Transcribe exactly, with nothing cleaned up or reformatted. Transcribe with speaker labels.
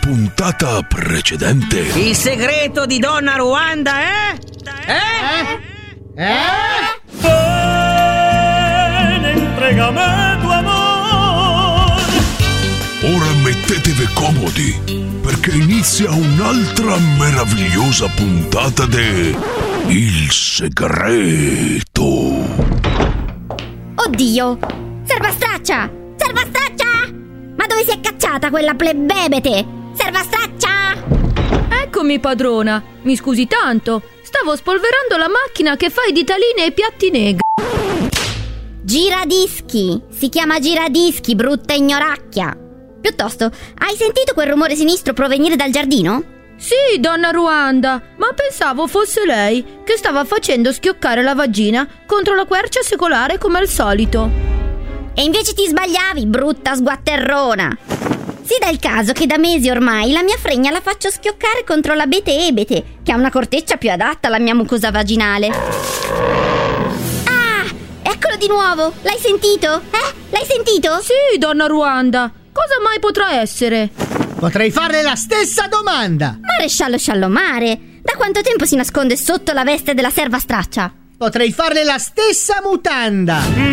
Speaker 1: puntata precedente.
Speaker 2: Il segreto di Donna Ruanda è?
Speaker 3: Eh? Eh?
Speaker 4: Ven, entregame tu amor.
Speaker 1: Ora mettetevi comodi, perché inizia un'altra meravigliosa puntata de Il segreto.
Speaker 5: Oddio! Servastraccia! Servastraccia! Ma dove si è cacciata quella plebebete? Servastraccia!
Speaker 6: Eccomi, padrona. Mi scusi tanto. Stavo spolverando la macchina che fa i ditalini e i piatti negri.
Speaker 5: Giradischi! Si chiama giradischi, brutta ignoracchia! Piuttosto, hai sentito quel rumore sinistro provenire dal giardino?
Speaker 6: Sì, donna Ruanda, ma pensavo fosse lei che stava facendo schioccare la vagina contro la quercia secolare come al solito.
Speaker 5: E invece ti sbagliavi, brutta sguatterrona! Si dà il caso che da mesi ormai la mia fregna la faccio schioccare contro l'abete ebete, che ha una corteccia più adatta alla mia mucosa vaginale. Ah! Eccolo di nuovo! L'hai sentito? Eh? L'hai sentito?
Speaker 6: Sì, donna Ruanda. Cosa mai potrà essere?
Speaker 3: Potrei farle la stessa domanda.
Speaker 5: Maresciallo Sciallomare, da quanto tempo si nasconde sotto la veste della servastraccia?
Speaker 3: Potrei farle la stessa mutanda.